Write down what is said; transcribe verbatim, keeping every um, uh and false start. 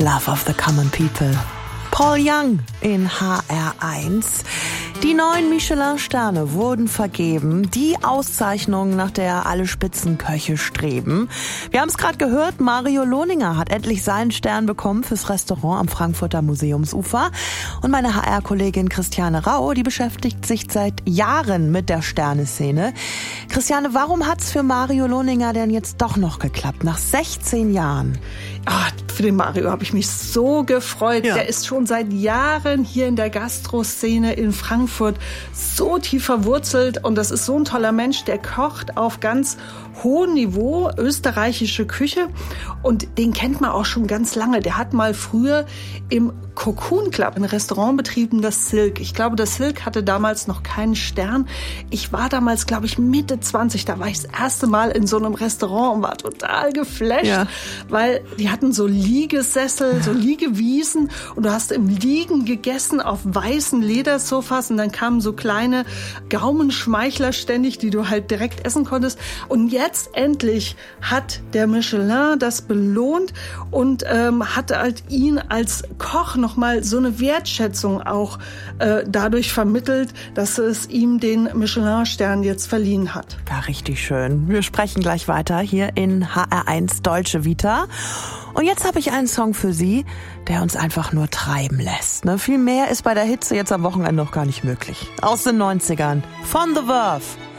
Love of the Common People. Paul Young in H R eins. Die neun Michelin-Sterne wurden vergeben. Die Auszeichnung, nach der alle Spitzenköche streben. Wir haben es gerade gehört, Mario Lohninger hat endlich seinen Stern bekommen fürs Restaurant am Frankfurter Museumsufer. Und meine H R-Kollegin Christiane Rau, die beschäftigt sich seit Jahren mit der Sterneszene. Christiane, warum hat's für Mario Lohninger denn jetzt doch noch geklappt, nach sechzehn Jahren? Ah, für den Mario habe ich mich so gefreut. Ja. Der ist schon seit Jahren hier in der Gastroszene in Frankfurt so tief verwurzelt. Und das ist so ein toller Mensch, der kocht auf ganz hohem Niveau, österreichische Küche. Und den kennt man auch schon ganz lange. Der hat mal früher im Cocoon Club, ein Restaurant betrieben, das Silk. Ich glaube, das Silk hatte damals noch keinen Stern. Ich war damals, glaube ich, Mitte zwanzig. Da war ich das erste Mal in so einem Restaurant und war total geflasht, Ja. weil die hatten so Liegesessel, so Liegewiesen und du hast im Liegen gegessen auf weißen Ledersofas und dann kamen so kleine Gaumenschmeichler ständig, die du halt direkt essen konntest. Und jetzt endlich hat der Michelin das belohnt und ähm, hat halt ihn als Koch nochmal so eine Wertschätzung auch äh, dadurch vermittelt, dass es ihm den Michelin-Stern jetzt verliehen hat. Ja, richtig schön. Wir sprechen gleich weiter hier in H R eins Deutsche Vita. Und jetzt habe ich einen Song für Sie, der uns einfach nur treiben lässt. Ne? Viel mehr ist bei der Hitze jetzt am Wochenende noch gar nicht möglich. Aus den neunzigern. Von The Verve.